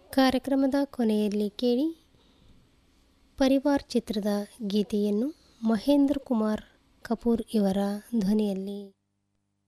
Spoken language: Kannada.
ಕಾರ್ಯಕ್ರಮದ ಕೊನೆಯಲ್ಲಿ ಕೇಳಿ ಪರಿವಾರ್ ಚಿತ್ರದ ಗೀತೆಯನ್ನು ಮಹೇಂದ್ರ ಕುಮಾರ್ ಕಪೂರ್ ಇವರ ಧ್ವನಿಯಲ್ಲಿ.